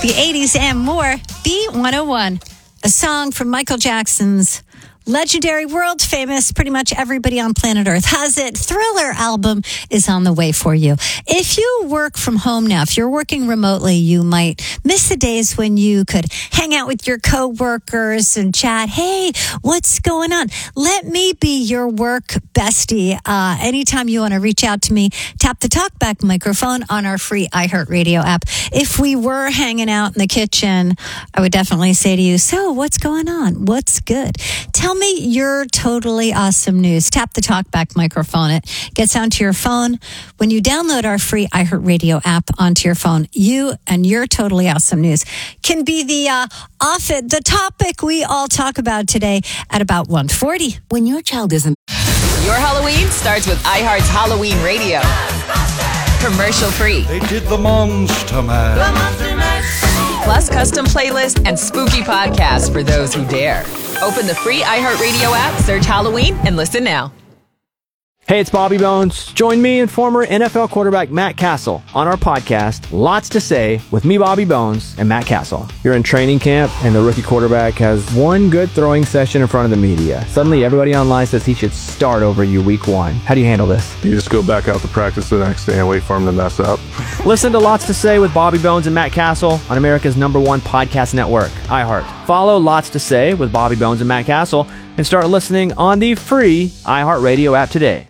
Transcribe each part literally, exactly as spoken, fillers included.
the eighties and more. B one oh one, a song from Michael Jackson's legendary, world famous, pretty much everybody on planet Earth has it. Thriller album is on the way for you. If you work from home now, if you're working remotely, you might miss the days when you could hang out with your coworkers and chat. Hey, what's going on? Let me be your work bestie. Uh, anytime you want to reach out to me, tap the talkback microphone on our free iHeartRadio app. If we were hanging out in the kitchen, I would definitely say to you, so what's going on? What's good? Tell me your totally awesome news. Tap the talkback microphone. It gets onto your phone. When you download our free iHeartRadio app onto your phone, you and your totally awesome news can be the uh, off it, the topic we all talk about today at about one forty. When your child isn't... Your Halloween starts with iHeart's Halloween Radio. Commercial free. They did the Monster Mash. The Monster Mash. Plus custom playlists and spooky podcasts for those who dare. Open the free iHeartRadio app, search Halloween, and listen now. Hey, it's Bobby Bones. Join me and former N F L quarterback Matt Castle on our podcast, Lots to Say, with me, Bobby Bones, and Matt Castle. You're in training camp, and the rookie quarterback has one good throwing session in front of the media. Suddenly, everybody online says he should start over you week one. How do you handle this? You just go back out to practice the next day and wait for him to mess up. Listen to Lots to Say with Bobby Bones and Matt Castle on America's number one podcast network, iHeart. Follow Lots to Say with Bobby Bones and Matt Castle and start listening on the free iHeartRadio app today.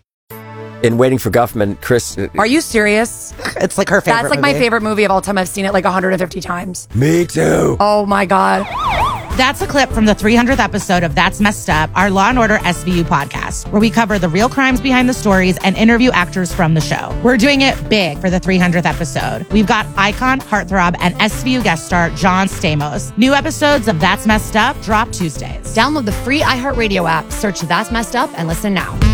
In Waiting for Guffman, Chris... Are you serious? It's like her favorite That's like movie. my favorite movie of all time. I've seen it like one hundred fifty times. Me too. Oh my God. That's a clip from the three hundredth episode of That's Messed Up, our Law and Order S V U podcast, where we cover the real crimes behind the stories and interview actors from the show. We're doing it big for the three hundredth episode. We've got icon, heartthrob, and S V U guest star John Stamos. New episodes of That's Messed Up drop Tuesdays. Download the free iHeartRadio app, search That's Messed Up, and listen now.